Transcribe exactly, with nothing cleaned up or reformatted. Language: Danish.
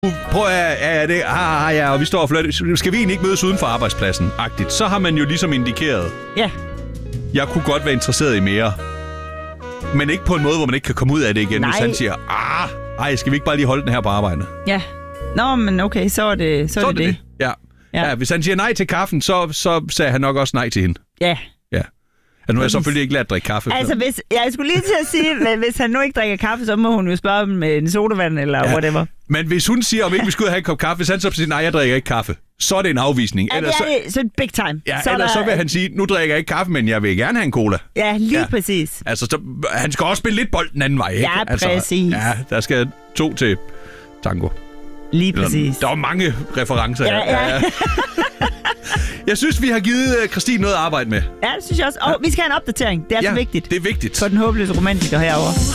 Prøv at, ja, det, ah, ja, og vi står og flytter. Skal vi egentlig ikke mødes uden for arbejdspladsen? Agtigt. Så har man jo ligesom indikeret. Ja. Jeg kunne godt være interesseret i mere. Men ikke på en måde, hvor man ikke kan komme ud af det igen. Nej. Hvis han siger, ah, ej, skal vi ikke bare lige holde den her på arbejde? Ja. Nå, men okay, så er det så, så er det. det. det. Ja. Ja. Ja. Hvis han siger nej til kaffen, så, så sagde han nok også nej til hende. Ja. Ja. Altså, nu har jeg selvfølgelig ikke lært at drikke kaffe. Altså, hvis, jeg skulle lige til at sige, at hvis han nu ikke drikker kaffe, så må hun jo spørge dem med en sodavand eller ja. whatever. Men hvis hun siger, om ikke vi skulle have en kop kaffe, hvis han så siger, nej, jeg drikker ikke kaffe, så er det en afvisning. Ja, ellers det er så, så big time. Ja, så ellers der... så vil han sige, nu drikker jeg ikke kaffe, men jeg vil gerne have en cola. Ja, lige ja. præcis. Altså, så, han skal også spille lidt bold den anden vej, ikke? Ja, altså, præcis. Ja, der skal to til tango. Lige præcis. Der er mange referencer ja, her. Ja. Jeg synes, vi har givet Christine noget at arbejde med. Ja, det synes jeg også. Og ja. vi skal have en opdatering. Det er ja, så vigtigt. det er vigtigt. For den håbløse romantiker herovre.